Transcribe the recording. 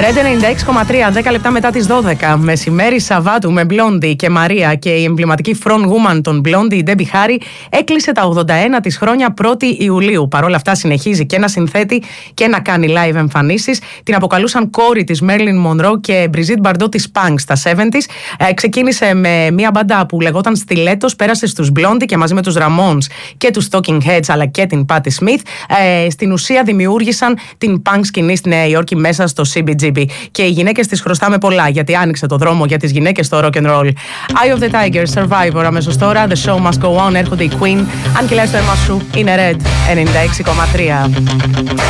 Red 96,3, 10 λεπτά μετά τις 12. Μεσημέρι Σαββάτου με Blondie και Μαρία και η εμβληματική front woman των Blondie, η Debbie Harry, έκλεισε τα 81 της χρόνια 1η Ιουλίου. Παρ' όλα αυτά συνεχίζει και να συνθέτει και να κάνει live εμφανίσεις. Την αποκαλούσαν κόρη της Marilyn Monroe και Brigitte Bardot της Punk στα 70's. Ξεκίνησε με μια μπάντα που λεγόταν Stilettos, πέρασε στους Blondie και μαζί με τους Ramones και τους Talking Heads αλλά και την Patti Smith. Στην ουσία δημιούργησαν την punk σκηνή στη Νέα Υόρκη μέσα στο CBGB. Και οι γυναίκες τις χρωστάμε πολλά, γιατί άνοιξε το δρόμο για τις γυναίκες στο rock and roll. Eye of the Tiger, Survivor, αμέσως τώρα, The Show Must Go On, έρχονται οι Queen. Αν κυλάει στο αίμα σου, είναι Red 96,3.